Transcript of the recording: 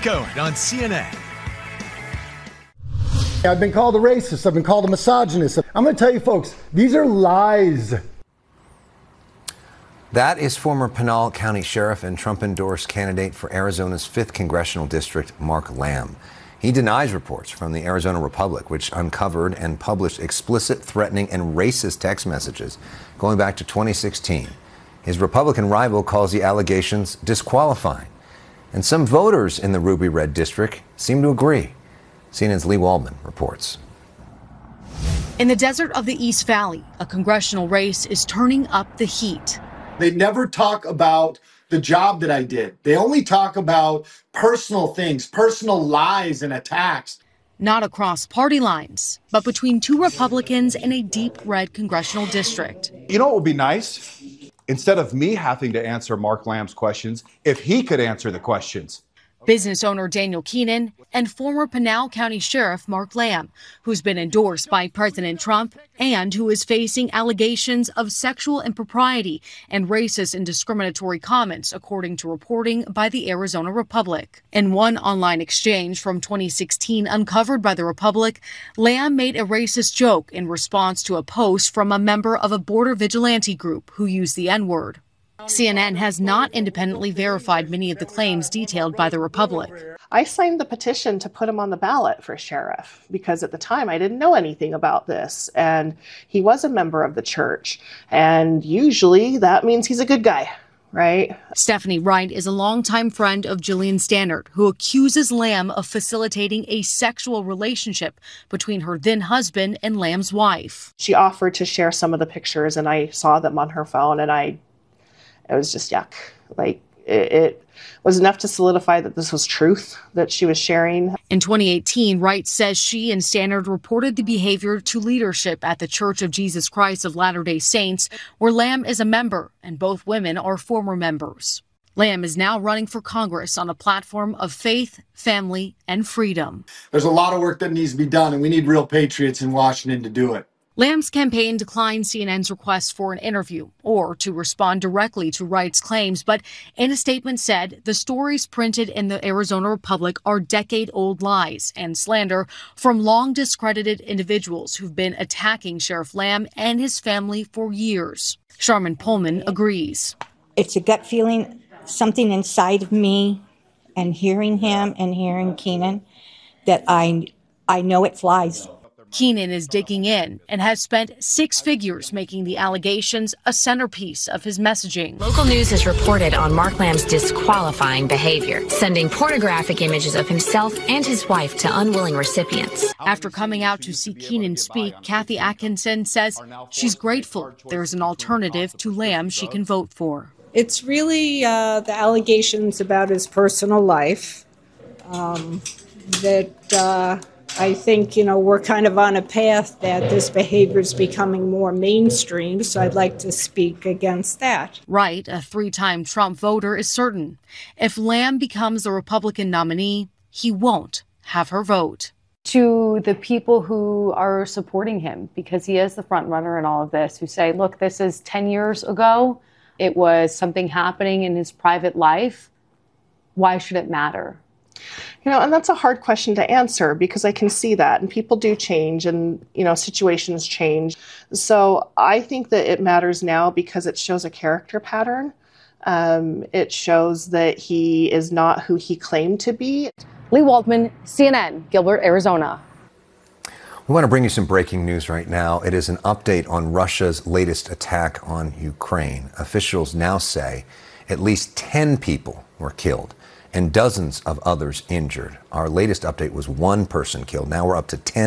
Cohen on CNN. I've been called a racist. I've been called a misogynist. I'm going to tell you, folks, these are lies. That is former Pinal County Sheriff and Trump-endorsed candidate for Arizona's 5th Congressional District, Mark Lamb. He denies reports from the Arizona Republic, which uncovered and published explicit, threatening, and racist text messages going back to 2016. His Republican rival calls the allegations disqualifying. And some voters in the Ruby Red District seem to agree. CNN's Lee Waldman reports. In the desert of the East Valley, a congressional race is turning up the heat. They never talk about the job that I did. They only talk about personal things, personal lies and attacks. Not across party lines, but between two Republicans in a deep red congressional district. You know what would be nice? Instead of me having to answer Mark Lamb's questions, if he could answer the questions. Business owner Daniel Keenan and former Pinal County Sheriff Mark Lamb, who's been endorsed by President Trump and who is facing allegations of sexual impropriety and racist and discriminatory comments, according to reporting by the Arizona Republic. In one online exchange from 2016 uncovered by the Republic, Lamb made a racist joke in response to a post from a member of a border vigilante group who used the N-word. CNN has not independently verified many of the claims detailed by the Republic. I signed the petition to put him on the ballot for sheriff because at the time I didn't know anything about this, and he was a member of the church, and usually that means he's a good guy, right? Stephanie Wright is a longtime friend of Jillian Stannard, who accuses Lamb of facilitating a sexual relationship between her then husband and Lamb's wife. She offered to share some of the pictures, and I saw them on her phone, and it was just yuck. Like, it was enough to solidify that this was truth that she was sharing. In 2018, Wright says she and Stannard reported the behavior to leadership at the Church of Jesus Christ of Latter-day Saints, where Lamb is a member, and both women are former members. Lamb is now running for Congress on a platform of faith, family, and freedom. There's a lot of work that needs to be done, and we need real patriots in Washington to do it. Lamb's campaign declined CNN's request for an interview or to respond directly to Wright's claims, but in a statement said the stories printed in the Arizona Republic are decade-old lies and slander from long discredited individuals who've been attacking Sheriff Lamb and his family for years. Charmin Pullman agrees. It's a gut feeling, something inside of me, and hearing him and hearing Keenan, that I know it's lies. Keenan is digging in and has spent six figures making the allegations a centerpiece of his messaging. Local news has reported on Mark Lamb's disqualifying behavior, sending pornographic images of himself and his wife to unwilling recipients. After coming out to see Keenan speak, Kathy Atkinson says she's grateful there's an alternative to Lamb she can vote for. It's really the allegations about his personal life that I think, we're kind of on a path that this behavior is becoming more mainstream, so I'd like to speak against that. Wright, a three-time Trump voter, is certain if Lamb becomes the Republican nominee, he won't have her vote. To the people who are supporting him, because he is the front runner in all of this, who say, look, this is 10 years ago. It was something happening in his private life. Why should it matter? And that's a hard question to answer because I can see that, and people do change, and, situations change. So I think that it matters now because it shows a character pattern. It shows that he is not who he claimed to be. Lee Waldman, CNN, Gilbert, Arizona. We want to bring you some breaking news right now. It is an update on Russia's latest attack on Ukraine. Officials now say at least 10 people were killed and dozens of others injured. Our latest update was one person killed. Now we're up to 10.